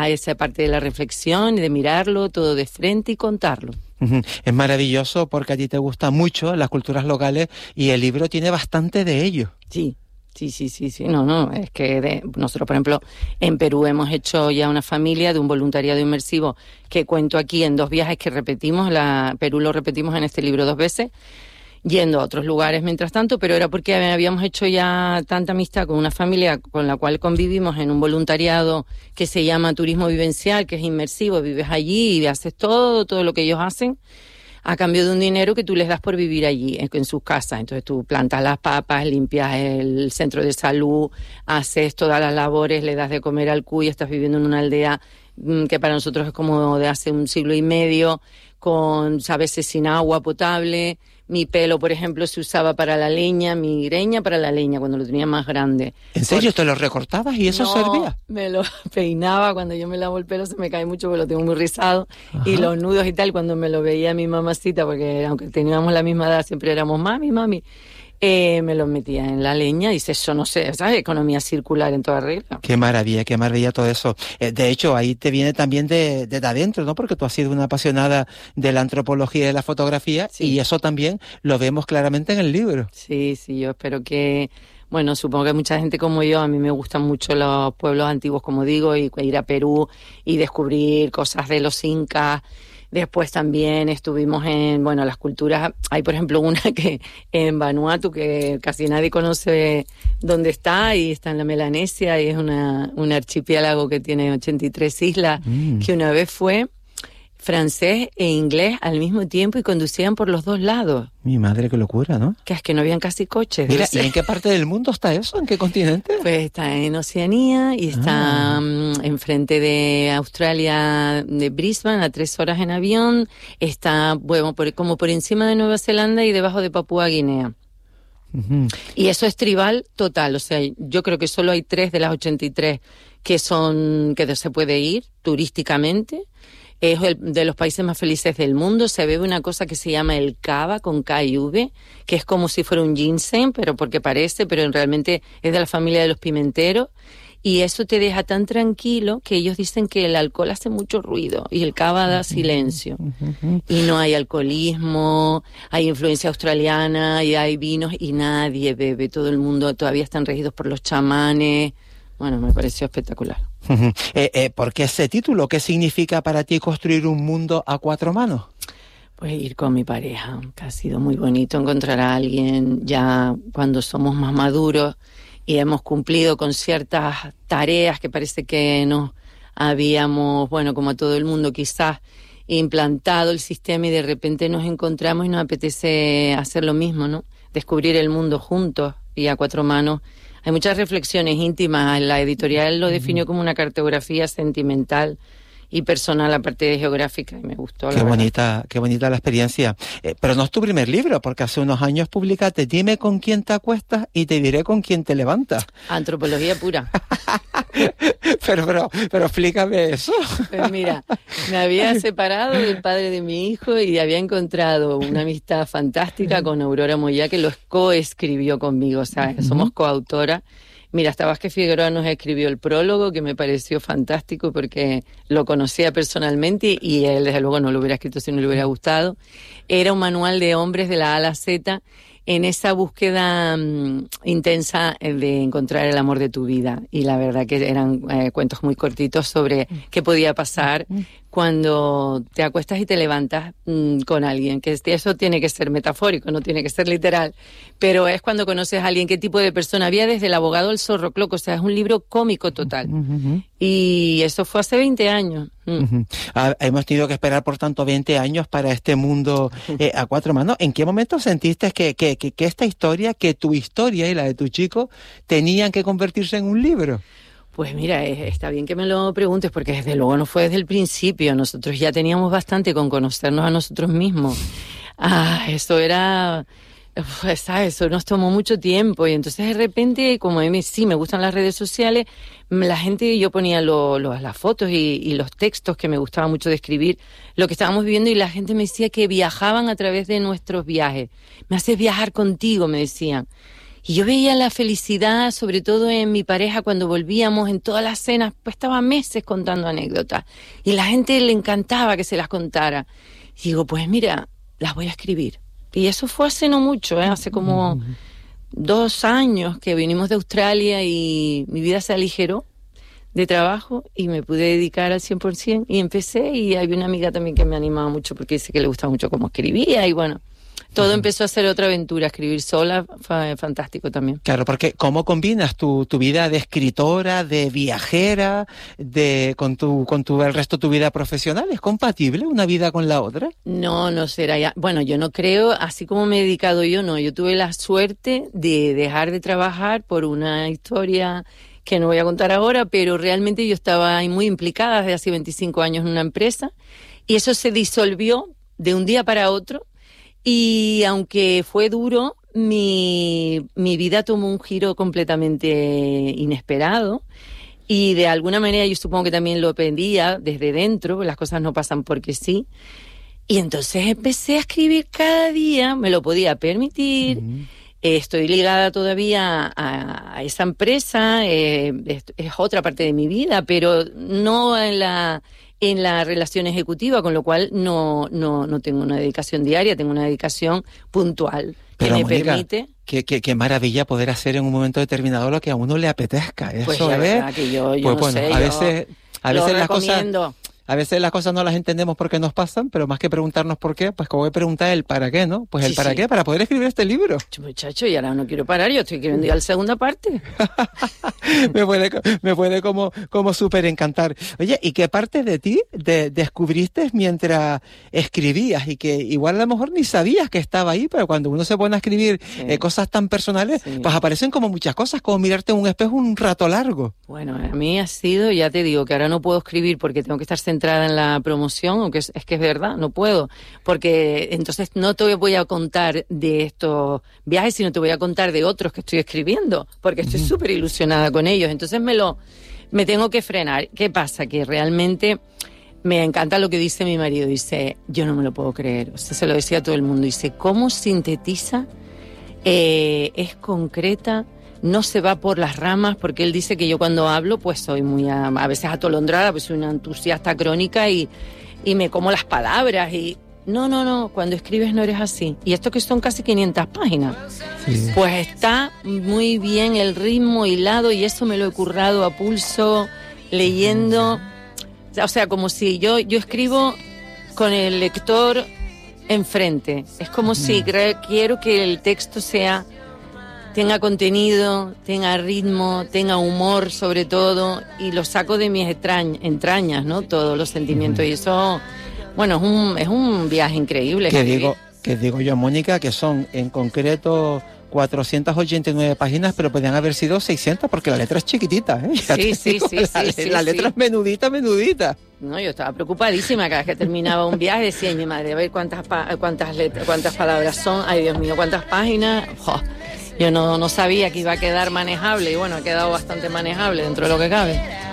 esa parte de la reflexión y de mirarlo todo de frente y contarlo. Es maravilloso porque a ti te gustan mucho las culturas locales y el libro tiene bastante de ello. Sí. No, es que nosotros, por ejemplo, en Perú hemos hecho ya una familia de un voluntariado inmersivo que cuento aquí en 2 viajes que repetimos. Perú lo repetimos en este libro 2 veces, yendo a otros lugares mientras tanto, pero era porque habíamos hecho ya tanta amistad con una familia con la cual convivimos en un voluntariado que se llama Turismo Vivencial, que es inmersivo, vives allí y haces todo lo que ellos hacen, a cambio de un dinero que tú les das por vivir allí, en sus casas. Entonces tú plantas las papas, limpias el centro de salud, haces todas las labores, le das de comer al cuy, estás viviendo en una aldea que para nosotros es como de hace 1 siglo y medio, a veces sin agua potable. Mi pelo, por ejemplo, se usaba para la leña, mi greña para la leña, cuando lo tenía más grande. ¿En serio? ¿Te lo recortabas y eso servía? Me lo peinaba, cuando yo me lavo el pelo se me cae mucho porque lo tengo muy rizado. Ajá. Y los nudos y tal, cuando me lo veía mi mamacita, porque aunque teníamos la misma edad, siempre éramos mami, me los metía en la leña y eso, no sé, ¿sabes? Economía circular en toda regla. Qué maravilla todo eso. De hecho, ahí te viene también de adentro, ¿no? Porque tú has sido una apasionada de la antropología y de la fotografía, sí. Y eso también lo vemos claramente en el libro. Sí, yo espero que... Bueno, supongo que mucha gente como yo, a mí me gustan mucho los pueblos antiguos, como digo, y ir a Perú y descubrir cosas de los incas. Después también estuvimos en, las culturas, hay por ejemplo una que en Vanuatu, que casi nadie conoce dónde está, y está en la Melanesia, y es un archipiélago que tiene 83 islas, que una vez fue francés e inglés al mismo tiempo y conducían por los 2 lados. Mi madre, qué locura, ¿no? Que es que no habían casi coches. Mira, ¿y en qué parte del mundo está eso? ¿En qué continente? Pues está en Oceanía y está enfrente de Australia, de Brisbane, a 3 horas en avión. Está, como por encima de Nueva Zelanda y debajo de Papúa Guinea. Uh-huh. Y eso es tribal total, o sea, yo creo que solo hay 3 de las 83 que se puede ir turísticamente. Es de los países más felices del mundo. Se bebe una cosa que se llama el cava, con K y V, que es como si fuera un ginseng, pero realmente es de la familia de los pimenteros. Y eso te deja tan tranquilo que ellos dicen que el alcohol hace mucho ruido y el cava da silencio. Y no hay alcoholismo, hay influencia australiana y hay vinos y nadie bebe. Todo el mundo todavía están regidos por los chamanes. Bueno, me pareció espectacular. ¿Por qué ese título? ¿Qué significa para ti construir un mundo a 4 manos? Pues ir con mi pareja, que ha sido muy bonito encontrar a alguien ya cuando somos más maduros y hemos cumplido con ciertas tareas que parece que nos habíamos, como a todo el mundo quizás, implantado el sistema, y de repente nos encontramos y nos apetece hacer lo mismo, ¿no? Descubrir el mundo juntos y a 4 manos. Hay muchas reflexiones íntimas. La editorial lo definió como una cartografía sentimental y personal, aparte de geográfica, y me gustó. Qué bonita la experiencia. Pero no es tu primer libro, porque hace unos años publicaste Dime con quién te acuestas y te diré con quién te levantas. Antropología pura. pero explícame eso. Pues mira, me había separado del padre de mi hijo y había encontrado una amistad fantástica con Aurora Moyá, que lo coescribió conmigo, o sea, somos coautoras. Mira, hasta Vázquez Figueroa nos escribió el prólogo, que me pareció fantástico porque lo conocía personalmente y él desde luego no lo hubiera escrito si no le hubiera gustado. Era un manual de hombres de la A a la Z en esa búsqueda intensa de encontrar el amor de tu vida. Y la verdad que eran cuentos muy cortitos sobre qué podía pasar cuando te acuestas y te levantas con alguien, que eso tiene que ser metafórico, no tiene que ser literal, pero es cuando conoces a alguien, qué tipo de persona. Había desde El abogado al zorro cloco, o sea, es un libro cómico total. Y eso fue hace 20 años. Hemos tenido que esperar, por tanto, 20 años para este mundo a 4 manos. ¿En qué momento sentiste que esta historia, que tu historia y la de tu chico, tenían que convertirse en un libro? Pues mira, está bien que me lo preguntes, porque desde luego no fue desde el principio. Nosotros ya teníamos bastante con conocernos a nosotros mismos. Eso era... Eso nos tomó mucho tiempo, y entonces de repente, como a mí sí me gustan las redes sociales, la gente, yo ponía las fotos y los textos que me gustaba mucho de escribir, lo que estábamos viviendo, y la gente me decía que viajaban a través de nuestros viajes. Me haces viajar contigo, me decían. Y yo veía la felicidad, sobre todo en mi pareja, cuando volvíamos en todas las cenas, pues estaba meses contando anécdotas. Y la gente le encantaba que se las contara. Y digo, pues mira, las voy a escribir. Y eso fue hace no mucho, hace como 2 años que vinimos de Australia y mi vida se aligeró de trabajo y me pude dedicar al 100%. Y empecé, y había una amiga también que me animaba mucho porque dice que le gustaba mucho cómo escribía. Y bueno, todo empezó a ser otra aventura. Escribir sola fue fantástico también. Claro, porque ¿cómo combinas tu vida de escritora, de viajera, con el resto de tu vida profesional? ¿Es compatible una vida con la otra? No será ya. Bueno, yo no creo, así como me he dedicado yo, no. Yo tuve la suerte de dejar de trabajar por una historia que no voy a contar ahora, pero realmente yo estaba muy implicada desde hace 25 años en una empresa y eso se disolvió de un día para otro. Y aunque fue duro, mi vida tomó un giro completamente inesperado y de alguna manera yo supongo que también lo pedía desde dentro, las cosas no pasan porque sí. Y entonces empecé a escribir cada día, me lo podía permitir. Estoy ligada todavía a esa empresa, es otra parte de mi vida, pero no en la relación ejecutiva, con lo cual no tengo una dedicación diaria, tengo una dedicación puntual que pero, me Mónica, permite. Qué maravilla poder hacer en un momento determinado lo que a uno le apetezca. Eso Pues la verdad que yo pues no bueno, sé, a veces las cosas. Recomiendo. A veces las cosas no las entendemos porque nos pasan, pero más que preguntarnos por qué, pues como voy a preguntar el para qué, ¿no? Pues el para qué, para poder escribir este libro. Muchacho, y ahora no quiero parar, yo estoy escribiendo ya la segunda parte. me puede como súper encantar. Oye, ¿y qué parte de ti descubriste mientras escribías? Y que igual a lo mejor ni sabías que estaba ahí, pero cuando uno se pone a escribir cosas tan personales, pues aparecen como muchas cosas, como mirarte en un espejo un rato largo. Bueno, a mí ha sido, ya te digo, que ahora no puedo escribir porque tengo que estar centrada en la promoción, aunque es que es verdad, no puedo, porque entonces no te voy a contar de estos viajes, sino te voy a contar de otros que estoy escribiendo, porque estoy súper ilusionada con ellos, entonces me tengo que frenar. ¿Qué pasa? Que realmente me encanta lo que dice mi marido, dice, yo no me lo puedo creer, o sea, se lo decía a todo el mundo, dice, ¿cómo sintetiza? Es concreta, no se va por las ramas, porque él dice que yo cuando hablo pues soy muy a veces atolondrada, pues soy una entusiasta crónica y me como las palabras y no, cuando escribes no eres así. Y esto que son casi 500 páginas, pues está muy bien el ritmo hilado y eso me lo he currado a pulso, leyendo, o sea, como si yo escribo con el lector enfrente, es como si quiero que el texto tenga contenido, tenga ritmo, tenga humor sobre todo, y lo saco de mis entrañas, ¿no? Todos los sentimientos, y eso, bueno, es un viaje increíble. Que digo yo, Mónica, que son en concreto 489 páginas, pero podrían haber sido 600 porque la letra es chiquitita, ¿eh? Sí. La letra es menudita. No, yo estaba preocupadísima cada vez que terminaba un viaje, decía, ay, mi madre, a ver cuántas palabras son, ay Dios mío, cuántas páginas. Yo no sabía que iba a quedar manejable y bueno, ha quedado bastante manejable dentro de lo que cabe.